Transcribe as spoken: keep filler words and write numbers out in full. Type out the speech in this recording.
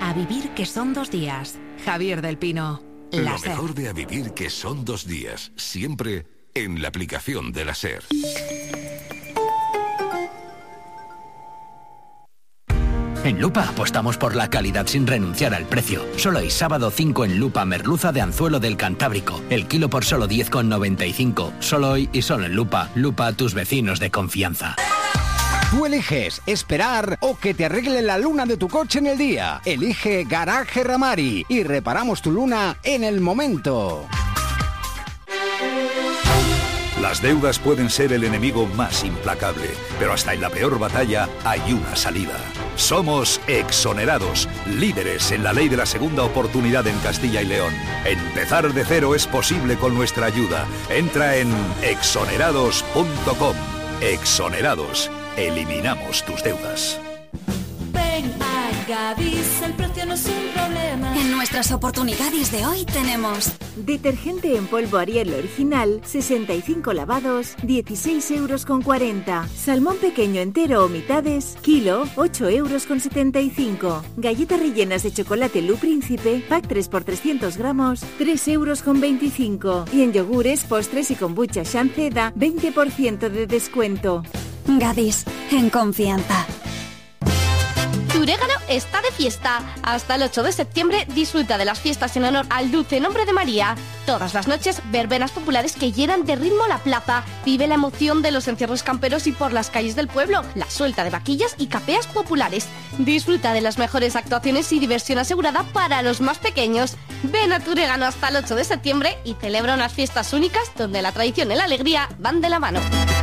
A vivir que son dos días. Javier del Pino. La Lo SER. mejor de A vivir que son dos días. Siempre en la aplicación de la SER. En Lupa apostamos por la calidad sin renunciar al precio. Solo hay sábado cinco en Lupa merluza de anzuelo del Cantábrico. El kilo por solo diez con noventa y cinco. Solo hoy y solo en Lupa. Lupa, tus vecinos de confianza. Tú eliges esperar o que te arregle la luna de tu coche en el día. Elige Garaje Ramari y reparamos tu luna en el momento. Las deudas pueden ser el enemigo más implacable, pero hasta en la peor batalla hay una salida. Somos Exonerados, líderes en la ley de la segunda oportunidad en Castilla y León. Empezar de cero es posible con nuestra ayuda. Entra en exonerados punto com. Exonerados. Eliminamos tus deudas. Ven a Gadis, el precio no es un problema. En nuestras oportunidades de hoy tenemos detergente en polvo Ariel original, sesenta y cinco lavados, dieciséis euros con cuarenta. Salmón pequeño entero o mitades, kilo, ocho euros con setenta y cinco. Galletas rellenas de chocolate Lu Príncipe, pack tres por trescientos gramos, tres euros con veinticinco. Y en yogures, postres y kombucha Shanceda, veinte por ciento de descuento. Gadis, en confianza. Turégano está de fiesta. Hasta el ocho de septiembre disfruta de las fiestas en honor al dulce nombre de María. Todas las noches, verbenas populares que llenan de ritmo la plaza. Vive la emoción de los encierros camperos y por las calles del pueblo, la suelta de vaquillas y capeas populares. Disfruta de las mejores actuaciones y diversión asegurada para los más pequeños. Ven a Turégano hasta el ocho de septiembre y celebra unas fiestas únicas donde la tradición y la alegría van de la mano.